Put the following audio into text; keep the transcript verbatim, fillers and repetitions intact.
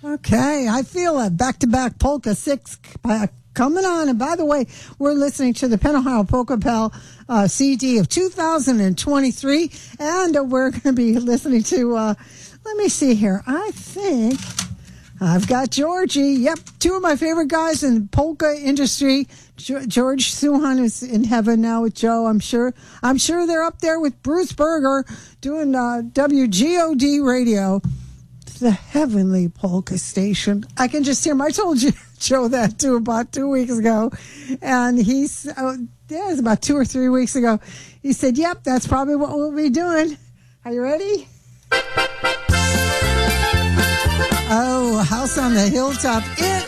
Okay, I feel it. Back-to-back Polka six uh, coming on. And by the way, we're listening to the Penn Ohio Polka Pal uh, C D of two thousand twenty-three. And uh, we're going to be listening to, uh, let me see here. I think I've got Georgie. Yep, two of my favorite guys in the polka industry. George Suhan is in heaven now with Joe, I'm sure. I'm sure they're up there with Bruce Berger doing uh, W G O D radio, the heavenly polka station. I can just hear him. I told you, Joe, that too about two weeks ago. And he's, oh, yeah, it was about two or three weeks ago. He said, yep, that's probably what we'll be doing. Are you ready? Oh, House on the Hilltop. It